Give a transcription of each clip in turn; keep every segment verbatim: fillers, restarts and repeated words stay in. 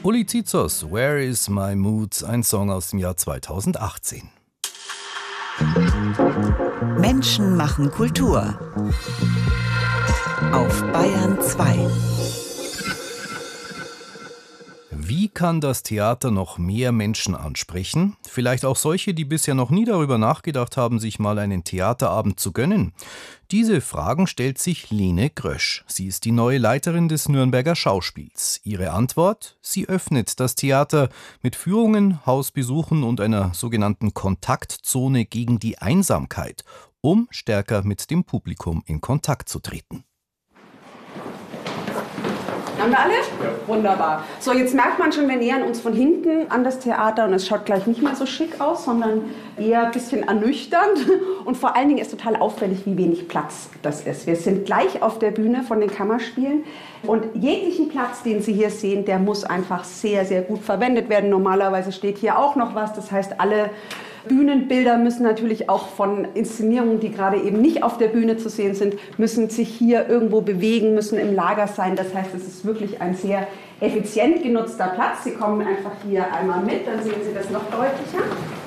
Uli Zizos, Where is my mood? Ein Song aus dem Jahr zweitausendachtzehn. Menschen machen Kultur. Auf Bayern zwei. Wie kann das Theater noch mehr Menschen ansprechen? Vielleicht auch solche, die bisher noch nie darüber nachgedacht haben, sich mal einen Theaterabend zu gönnen. Diese Fragen stellt sich Lene Grösch. Sie ist die neue Leiterin des Nürnberger Schauspiels. Ihre Antwort? Sie öffnet das Theater mit Führungen, Hausbesuchen und einer sogenannten Kontaktzone gegen die Einsamkeit, um stärker mit dem Publikum in Kontakt zu treten. Haben wir alle? Ja. Wunderbar. So, jetzt merkt man schon, wir nähern uns von hinten an das Theater und es schaut gleich nicht mehr so schick aus, sondern eher ein bisschen ernüchternd. Und vor allen Dingen ist total auffällig, wie wenig Platz das ist. Wir sind gleich auf der Bühne von den Kammerspielen und jeglichen Platz, den Sie hier sehen, der muss einfach sehr, sehr gut verwendet werden. Normalerweise steht hier auch noch was, das heißt, alle Bühnenbilder müssen natürlich auch von Inszenierungen, die gerade eben nicht auf der Bühne zu sehen sind, müssen sich hier irgendwo bewegen, müssen im Lager sein. Das heißt, es ist wirklich ein sehr effizient genutzter Platz. Sie kommen einfach hier einmal mit, dann sehen Sie das noch deutlicher.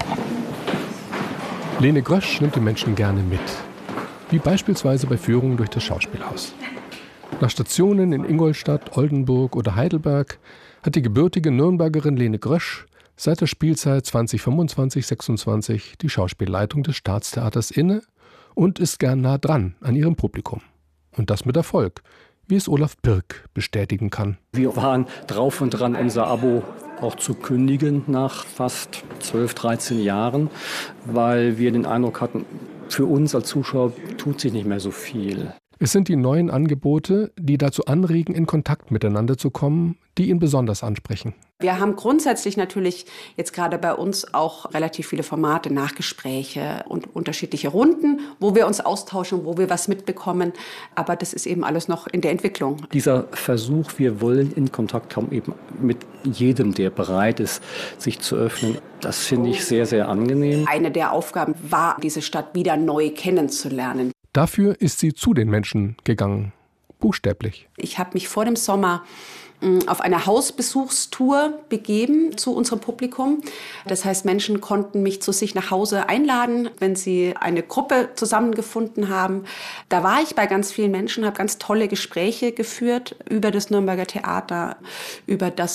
Lene Grösch nimmt die Menschen gerne mit, wie beispielsweise bei Führungen durch das Schauspielhaus. Nach Stationen in Ingolstadt, Oldenburg oder Heidelberg hat die gebürtige Nürnbergerin Lene Grösch seit der Spielzeit zwanzig fünfundzwanzig sechsundzwanzig die Schauspielleitung des Staatstheaters inne und ist gern nah dran an ihrem Publikum. Und das mit Erfolg, wie es Olaf Birk bestätigen kann. Wir waren drauf und dran, unser Abo auch zu kündigen nach fast zwölf, dreizehn Jahren, weil wir den Eindruck hatten, für uns als Zuschauer tut sich nicht mehr so viel. Es sind die neuen Angebote, die dazu anregen, in Kontakt miteinander zu kommen, die ihn besonders ansprechen. Wir haben grundsätzlich natürlich jetzt gerade bei uns auch relativ viele Formate, Nachgespräche und unterschiedliche Runden, wo wir uns austauschen, wo wir was mitbekommen. Aber das ist eben alles noch in der Entwicklung. Dieser Versuch, wir wollen in Kontakt kommen, eben mit jedem, der bereit ist, sich zu öffnen, das finde ich sehr, sehr angenehm. Eine der Aufgaben war, diese Stadt wieder neu kennenzulernen. Dafür ist sie zu den Menschen gegangen, buchstäblich. Ich habe mich vor dem Sommer auf eine Hausbesuchstour begeben zu unserem Publikum. Das heißt, Menschen konnten mich zu sich nach Hause einladen, wenn sie eine Gruppe zusammengefunden haben. Da war ich bei ganz vielen Menschen, habe ganz tolle Gespräche geführt über das Nürnberger Theater, über das